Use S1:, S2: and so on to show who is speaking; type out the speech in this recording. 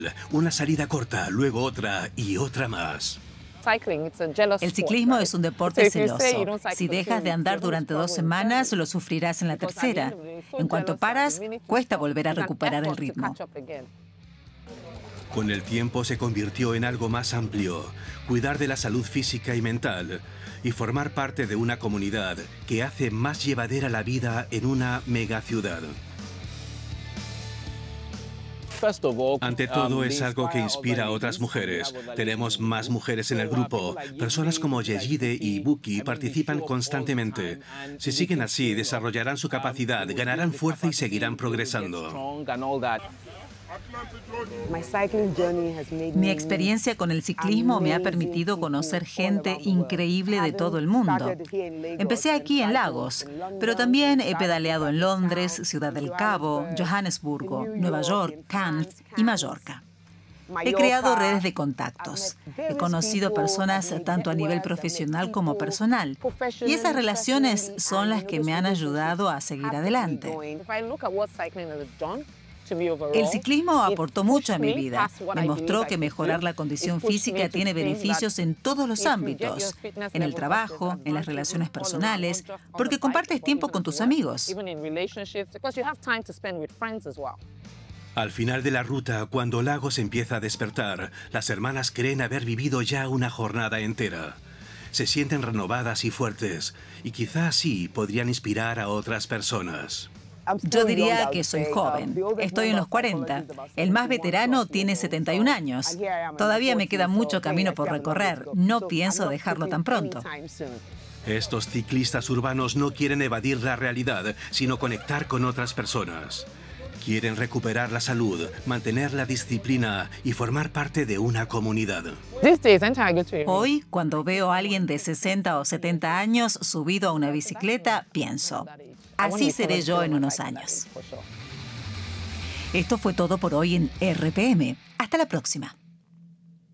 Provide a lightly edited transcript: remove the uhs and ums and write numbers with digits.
S1: Una salida corta, luego otra y otra más.
S2: El ciclismo es un deporte celoso. Si dejas de andar durante 2 semanas, lo sufrirás en la tercera. En cuanto paras, cuesta volver a recuperar el ritmo.
S1: Con el tiempo se convirtió en algo más amplio, cuidar de la salud física y mental y formar parte de una comunidad que hace más llevadera la vida en una megaciudad. Ante todo, es algo que inspira a otras mujeres. Tenemos más mujeres en el grupo. Personas como Yejide y Buki participan constantemente. Si siguen así, desarrollarán su capacidad, ganarán fuerza y seguirán progresando.
S2: Mi experiencia con el ciclismo me ha permitido conocer gente increíble de todo el mundo. Empecé aquí en Lagos, pero también he pedaleado en Londres, Ciudad del Cabo, Johannesburgo, Nueva York, Cannes y Mallorca. He creado redes de contactos. He conocido personas tanto a nivel profesional como personal. Y esas relaciones son las que me han ayudado a seguir adelante. El ciclismo aportó mucho a mi vida. Me mostró que mejorar la condición física tiene beneficios en todos los ámbitos, en el trabajo, en las relaciones personales, porque compartes tiempo con tus amigos.
S1: Al final de la ruta, cuando Lagos empieza a despertar, las hermanas creen haber vivido ya una jornada entera. Se sienten renovadas y fuertes, y quizá así podrían inspirar a otras personas.
S2: Yo diría que soy joven. Estoy en los 40. El más veterano tiene 71 años. Todavía me queda mucho camino por recorrer. No pienso dejarlo tan pronto.
S1: Estos ciclistas urbanos no quieren evadir la realidad, sino conectar con otras personas. Quieren recuperar la salud, mantener la disciplina y formar parte de una comunidad.
S2: Hoy, cuando veo a alguien de 60 o 70 años subido a una bicicleta, pienso, así seré yo en unos años. Esto fue todo por hoy en RPM. Hasta la próxima.